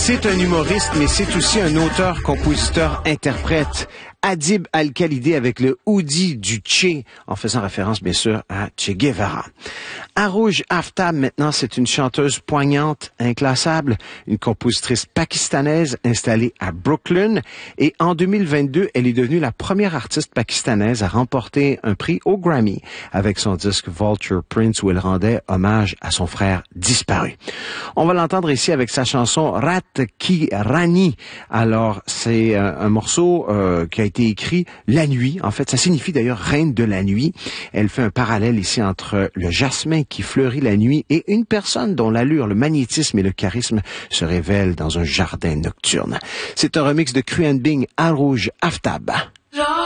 C'est un humoriste, mais c'est aussi un auteur, compositeur, interprète. Adib Al-Khalidi avec le Oudi du Che, en faisant référence bien sûr à Che Guevara. Arouj Aftab, maintenant, c'est une chanteuse poignante, inclassable, une compositrice pakistanaise installée à Brooklyn. Et en 2022, elle est devenue la première artiste pakistanaise à remporter un prix au Grammy avec son disque Vulture Prince où elle rendait hommage à son frère disparu. On va l'entendre ici avec sa chanson Rat Ki Rani. Alors, c'est un morceau qui a été écrit la nuit. En fait, ça signifie d'ailleurs reine de la nuit. Elle fait un parallèle ici entre le jasmin qui fleurit la nuit et une personne dont l'allure, le magnétisme et le charisme se révèlent dans un jardin nocturne. C'est un remix de Cru and Bing, Arouj Aftab.